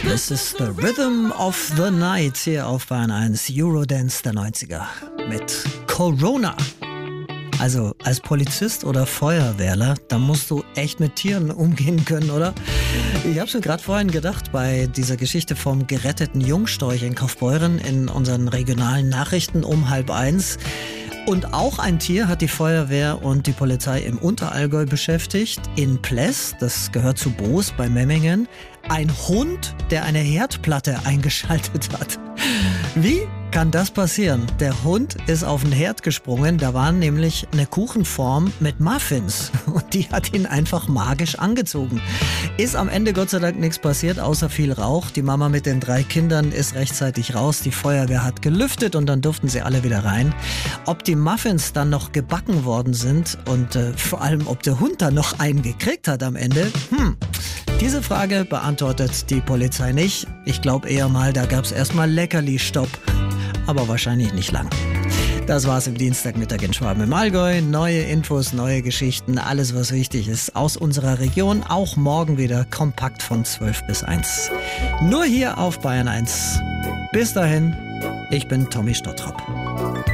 This is the Rhythm of the Night hier auf Bayern 1, Eurodance der 90er mit Corona. Also als Polizist oder Feuerwehrler, da musst du echt mit Tieren umgehen können, oder? Ich hab's mir gerade vorhin gedacht, bei dieser Geschichte vom geretteten Jungstorch in Kaufbeuren in unseren regionalen Nachrichten um 12:30. Und auch ein Tier hat die Feuerwehr und die Polizei im Unterallgäu beschäftigt. In Pless, das gehört zu Boos bei Memmingen, ein Hund, der eine Herdplatte eingeschaltet hat. Wie kann das passieren? Der Hund ist auf den Herd gesprungen, da war nämlich eine Kuchenform mit Muffins und die hat ihn einfach magisch angezogen. Ist am Ende Gott sei Dank nichts passiert, außer viel Rauch. Die Mama mit den 3 Kindern ist rechtzeitig raus, die Feuerwehr hat gelüftet und dann durften sie alle wieder rein. Ob die Muffins dann noch gebacken worden sind und vor allem ob der Hund dann noch einen gekriegt hat am Ende, diese Frage beantwortet die Polizei nicht. Ich glaube eher mal, da gab es erstmal Leckerli-Stopp. Aber wahrscheinlich nicht lang. Das war's im Dienstagmittag in Schwaben im Allgäu. Neue Infos, neue Geschichten, alles was wichtig ist aus unserer Region. Auch morgen wieder kompakt von 12 bis 1. Nur hier auf Bayern 1. Bis dahin, ich bin Tommy Stottrop.